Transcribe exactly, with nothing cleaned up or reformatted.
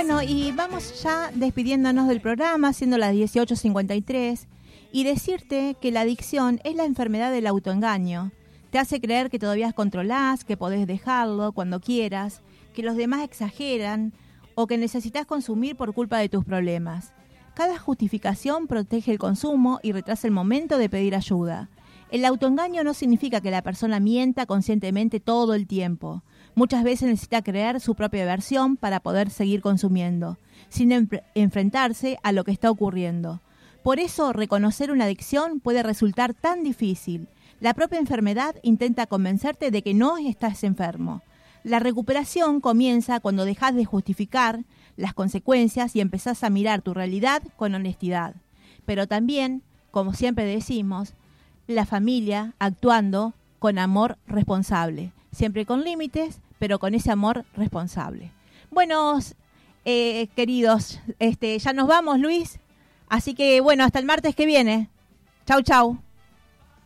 Bueno, y vamos ya despidiéndonos del programa, siendo las dieciocho cincuenta y tres, y decirte que la adicción es la enfermedad del autoengaño. Te hace creer que todavía controlás, que podés dejarlo cuando quieras, que los demás exageran o que necesitas consumir por culpa de tus problemas. Cada justificación protege el consumo y retrasa el momento de pedir ayuda. El autoengaño no significa que la persona mienta conscientemente todo el tiempo. Muchas veces necesita creer su propia versión para poder seguir consumiendo, sin en- enfrentarse a lo que está ocurriendo. Por eso, reconocer una adicción puede resultar tan difícil. La propia enfermedad intenta convencerte de que no estás enfermo. La recuperación comienza cuando dejas de justificar las consecuencias y empezás a mirar tu realidad con honestidad. Pero también, como siempre decimos, la familia actuando con amor responsable. Siempre con límites, pero con ese amor responsable. Bueno, eh, queridos, este, ya nos vamos, Luis. Así que, bueno, hasta el martes que viene. Chau, chau.